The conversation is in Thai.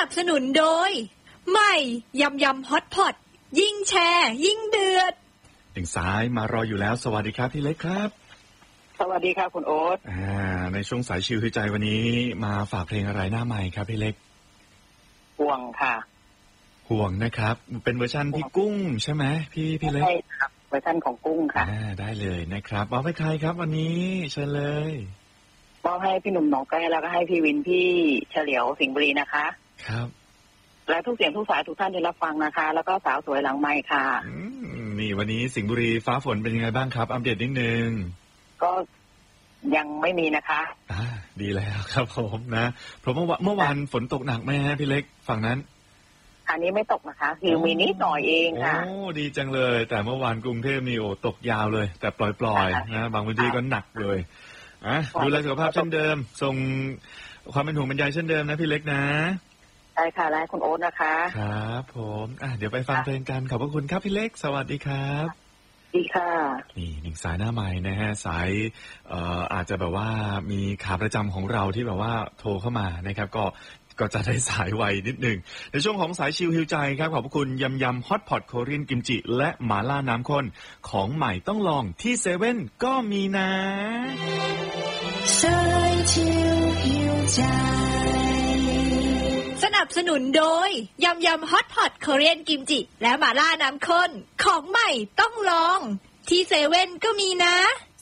นับสนุนโดยใหม่ยำฮอตพอตยิ่งแชร์ยิ่งเดือดถึงซ้ายมารออยู่แล้วสวัสดีครับพี่เล็กครับสวัสดีครับคุณโอ๊ตในช่วงสายชิลคือใจวันนี้มาฝากเพลงอะไรหน้าใหม่ครับพี่เล็กห่วงค่ะห่วงนะครับเป็นเวอร์ชันพี่กุ้งใช่ไหมพี่เล็กใช่ครับเวอร์ชันของกุ้งค่ะได้เลยนะครับมอบให้ใครครับวันนี้เชิญเลยมอบให้พี่หนุ่มหนองแก้แล้วก็ให้พี่วินพี่เฉลียวสิงห์บุรีนะคะครับและทุกเสียงทุกสายทุกท่านที่รับฟังนะคะแล้วก็สาวสวยหลังไมค์ค่ะนี่วันนี้สิงห์บุรีฟ้าฝนเป็นยังไงบ้างครับอัปเดตนิดนึงก็ยังไม่มีนะคะดีแล้วครับผมนะเพราะเมื่อวานฝนตกหนักไหมฮะพี่เล็กฝั่งนั้นอันนี้ไม่ตกนะคะคือมีนิดหน่อยเองค่ะโอ้ดีจังเลยแต่เมื่อวานกรุงเทพนี่โอ้ตกยาวเลยแต่ปล่อยๆนะบางพื้นที่ก็หนักเลยดูแลสุขภาพเช่นเดิมส่งความเป็นห่วงเป็นใยเช่นเดิมนะพี่เล็กนะใช่ค่ะและคุณโอ๊ตนะคะครับผมเดี๋ยวไปฟังเพลงกันขอบพระคุณครับพี่เล็กสวัสดีครับดีค่ะนี่หนึ่งสายหน้าใหม่นะฮะสายอาจจะแบบว่ามีขาประจำของเราที่แบบว่าโทรเข้ามานะครับก็จะได้สายไวนิดหนึ่งในช่วงของสายชิลฮิวใจครับขอบคุณยำฮอตพอตโคเรียนกิมจิและหม่าล่าน้ำข้นของใหม่ต้องลองที่เซเว่นก็มีนะสายชิลฮิวใจสนับสนุนโดยยำฮอตพอตโคเรียนกิมจิและหม่าล่าน้ำข้นของใหม่ต้องลองที่เซเว่นก็มีนะ